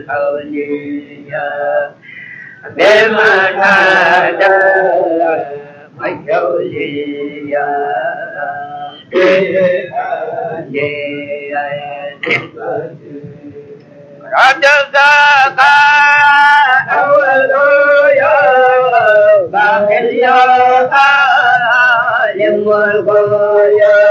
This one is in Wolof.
hầu như bên mà tha đời mấy hầu như Hãy subscribe cho kênh Ghiền Mì Gõ để không bỏ lỡ những video hấp dẫn.